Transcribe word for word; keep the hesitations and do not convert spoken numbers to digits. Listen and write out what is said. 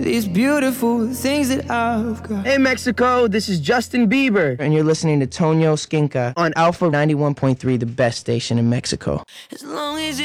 these beautiful things that I've got. Hey Mexico, this is Justin Bieber, And you're listening to Tonio Skinka on Alpha ninety-one point three, the best station in Mexico. As long as